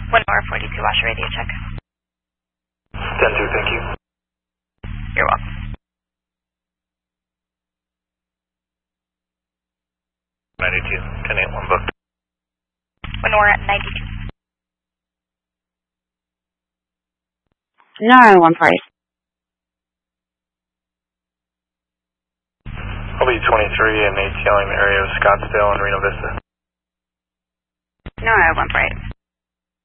Winora 42, watch your radio check. 10-2, thank you. You're welcome. Latitude, 10-8-1 booked. Winora 92. No, 1 price. I'll be 23 in ATL in the area of Scottsdale and Reno Vista. No, 1 price.